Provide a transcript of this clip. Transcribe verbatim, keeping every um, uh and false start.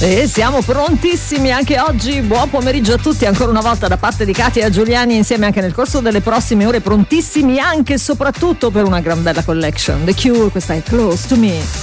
E siamo prontissimi anche oggi. Buon pomeriggio a tutti ancora una volta da parte di Katia Giuliani, insieme anche nel corso delle prossime ore, prontissimi anche e soprattutto per una gran bella collection. The Cure, questa è Close to Me.